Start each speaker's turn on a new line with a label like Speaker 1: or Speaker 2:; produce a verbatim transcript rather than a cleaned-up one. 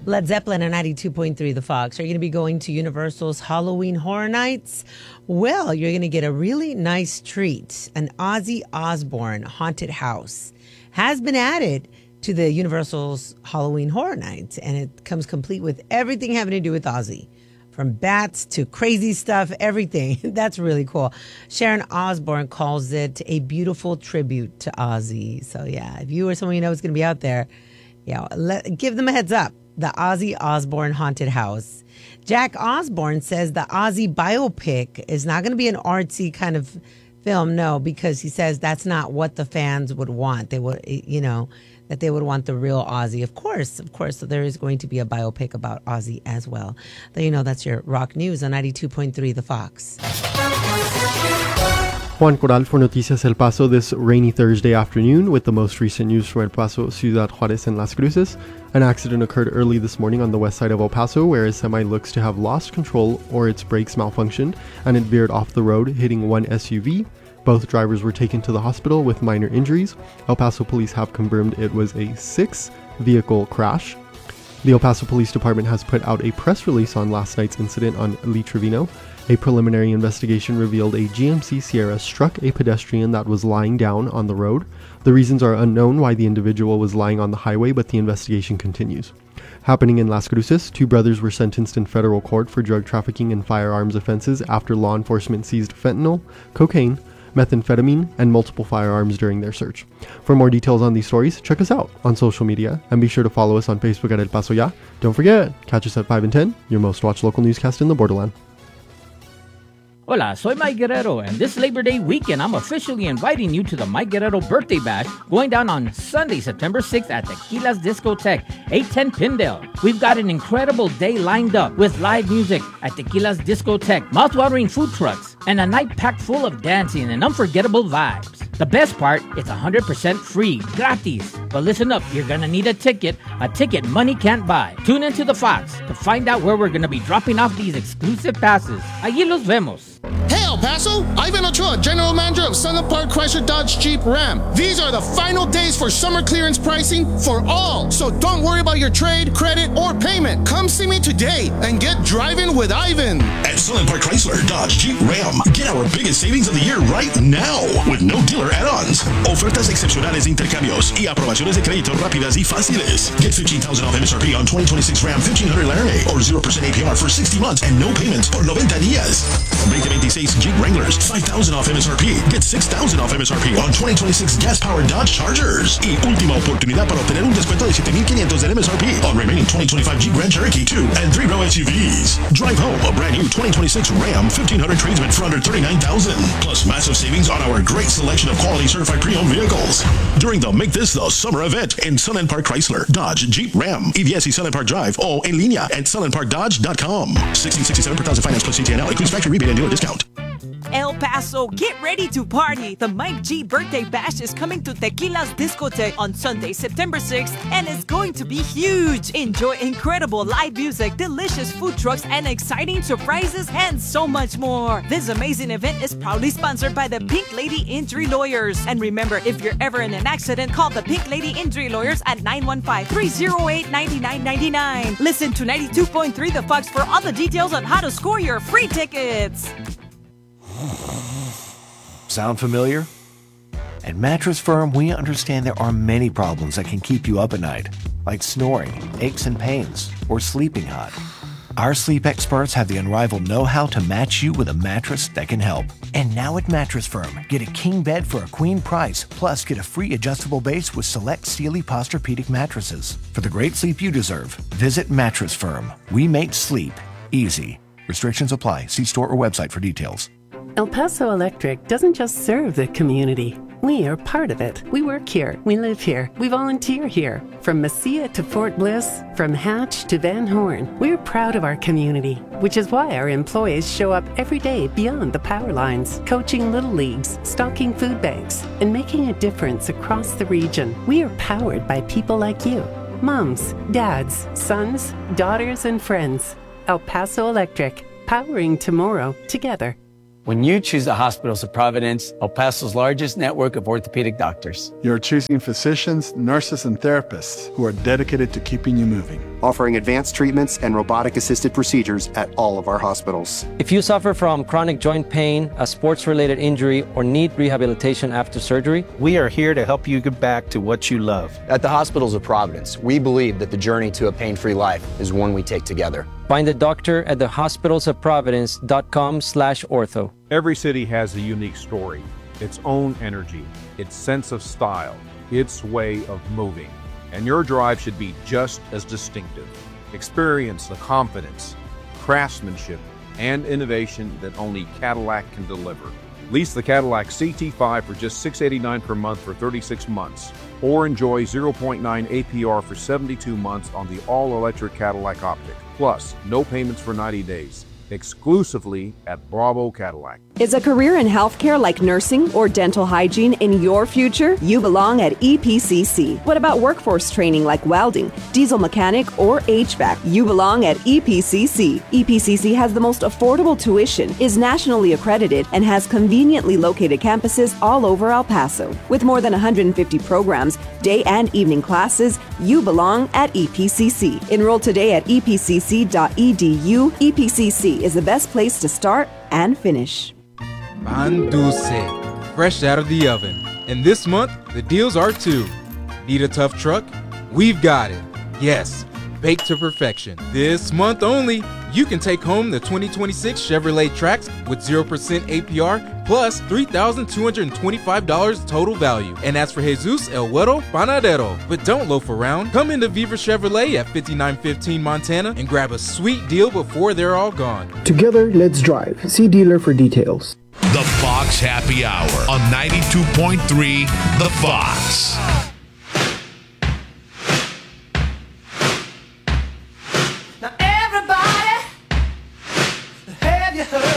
Speaker 1: Led Zeppelin and ninety-two point three The Fox. Are you going to be going to Universal's Halloween Horror Nights? Well, you're going to get a really nice treat. An Ozzy Osbourne haunted house has been added to the Universal's Halloween Horror Nights, and it comes complete with everything having to do with Ozzy. From bats to crazy stuff, everything. That's really cool. Sharon Osbourne calls it a beautiful tribute to Ozzy. So, yeah, if you or someone you know is going to be out there, yeah, let, give them a heads up. The Ozzy Osbourne Haunted House. Jack Osbourne says the Ozzy biopic is not going to be an artsy kind of film, no, because he says that's not what the fans would want. They would, you know, that they would want the real Ozzy. Of course, of course, so there is going to be a biopic about Ozzy as well. Though, you know, that's your rock news on ninety-two point three The Fox.
Speaker 2: Juan Coral for Noticias El Paso this rainy Thursday afternoon with the most recent news from El Paso, Ciudad Juarez, and Las Cruces. An accident occurred early this morning on the west side of El Paso where a semi looks to have lost control or its brakes malfunctioned and it veered off the road, hitting one S U V. Both drivers were taken to the hospital with minor injuries. El Paso police have confirmed it was a six-vehicle crash. The El Paso Police Department has put out a press release on last night's incident on Lee Trevino. A preliminary investigation revealed a G M C Sierra struck a pedestrian that was lying down on the road. The reasons are unknown why the individual was lying on the highway, but the investigation continues. Happening in Las Cruces, two brothers were sentenced in federal court for drug trafficking and firearms offenses after law enforcement seized fentanyl, cocaine, methamphetamine, and multiple firearms during their search. For more details on these stories, check us out on social media and be sure to follow us on Facebook at El Paso Ya. Don't forget, catch us at five and ten, your most watched local newscast in the borderland.
Speaker 3: Hola, soy Mike Guerrero, and this Labor Day weekend, I'm officially inviting you to the Mike Guerrero Birthday Bash going down on Sunday, September sixth at Tequila's Discotheque, eight ten Pindale. We've got an incredible day lined up with live music at Tequila's Discotheque, mouthwatering food trucks, and a night packed full of dancing and unforgettable vibes. The best part, it's one hundred percent free, gratis. But listen up, you're gonna need a ticket, a ticket money can't buy. Tune into The Fox to find out where we're gonna be dropping off these exclusive passes. Allí los vemos.
Speaker 4: Hey El Paso, Ivan Ochoa, General Manager of Sunland Park Chrysler Dodge Jeep Ram. These are the final days for summer clearance pricing for all. So don't worry about your trade, credit, or payment. Come see me today and get driving with Ivan.
Speaker 5: At Sunland Park Chrysler Dodge Jeep Ram, get our biggest savings of the year right now with no dealer add-ons. Ofertas excepcionales de intercambios y aprobaciones de crédito rápidas y fáciles. Get fifteen thousand off M S R P on twenty twenty-six Ram fifteen hundred Laramie or zero percent A P R for sixty months and no payments por noventa días. twenty twenty-six Jeep Wranglers, five thousand off M S R P. Get six thousand off M S R P on twenty twenty-six gas-powered Dodge Chargers. Y última oportunidad para obtener un descuento de siete mil quinientos del M S R P on remaining twenty twenty-five Jeep Grand Cherokee two and three row S U Vs. Drive home a brand new twenty twenty-six Ram fifteen hundred tradesman for under thirty-nine thousand dollars. Plus massive savings on our great selection of quality certified pre-owned vehicles. During the Make This the Summer event in Sunland Park Chrysler, Dodge, Jeep, Ram, E V S y Sunland Park Drive, o en línea at sunland park dodge dot com. sixteen sixty-seven per thousand finance plus C T N L. Includes factory rebate and dealer discount.
Speaker 6: El Paso, get ready to party. The Mike G Birthday Bash is coming to Tequila's Discotheque on Sunday, September sixth, and it's going to be huge. Enjoy incredible live music, delicious food trucks, and exciting surprises, and so much more. This amazing event is proudly sponsored by the Pink Lady Injury Lawyers. And remember, if you're ever in an accident, call the Pink Lady Injury Lawyers at nine one five, three oh eight, nine nine nine nine. Listen to ninety-two point three The Fox for all the details on how to score your free tickets.
Speaker 7: Sound familiar? At Mattress Firm, we understand there are many problems that can keep you up at night, like snoring, aches and pains, or sleeping hot. Our sleep experts have the unrivaled know-how to match you with a mattress that can help. And now at Mattress Firm, get a king bed for a queen price, plus get a free adjustable base with select Sealy Posturepedic mattresses. For the great sleep you deserve, visit Mattress Firm. We make sleep easy. Restrictions apply. See store or website for details.
Speaker 8: El Paso Electric doesn't just serve the community. We are part of it. We work here. We live here. We volunteer here. From Mesilla to Fort Bliss, from Hatch to Van Horn, we're proud of our community, which is why our employees show up every day beyond the power lines, coaching little leagues, stocking food banks, and making a difference across the region. We are powered by people like you. Moms, dads, sons, daughters, and friends. El Paso Electric, powering tomorrow together.
Speaker 9: When you choose the Hospitals of Providence, El Paso's largest network of orthopedic doctors,
Speaker 10: you're choosing physicians, nurses, and therapists who are dedicated to keeping you moving. offering advanced treatments and robotic-assisted procedures at all of our hospitals.
Speaker 11: If you suffer from chronic joint pain, a sports-related injury, or need rehabilitation after surgery,
Speaker 12: we are here to help you get back to what you love.
Speaker 13: At the Hospitals of Providence, we believe that the journey to a pain-free life is one we take together.
Speaker 11: Find a doctor at the hospitals of providence dot com slash ortho.
Speaker 14: Every city has a unique story, its own energy, its sense of style, its way of moving. And your drive should be just as distinctive. Experience the confidence, craftsmanship, and innovation that only Cadillac can deliver. Lease the Cadillac C T five for just six hundred eighty-nine dollars per month for thirty-six months, or enjoy zero point nine A P R for seventy-two months on the all-electric Cadillac Optic. Plus, no payments for ninety days. Exclusively at Bravo Cadillac.
Speaker 15: Is a career in healthcare like nursing or dental hygiene in your future? You belong at E P C C. What about workforce training like welding, diesel mechanic, or H V A C? You belong at E P C C. E P C C has the most affordable tuition, is nationally accredited, and has conveniently located campuses all over El Paso. With more than one hundred fifty programs, day and evening classes, you belong at E P C C. Enroll today at E P C C dot E D U. E P C C is the best place to start and finish.
Speaker 16: Pan Dulce, fresh out of the oven. And this month, the deals are too. Need a tough truck? We've got it. Yes, baked to perfection. This month only, you can take home the twenty twenty-six Chevrolet Trax with zero percent A P R plus three thousand two hundred twenty-five dollars total value. And as for Jesus El Güero Panadero, but don't loaf around. Come into Viva Chevrolet at fifty-nine fifteen Montana and grab a sweet deal before they're all gone.
Speaker 17: Together, let's drive. See dealer for details.
Speaker 5: The Fox Happy Hour on ninety-two point three The Fox.
Speaker 18: Now everybody, have you heard?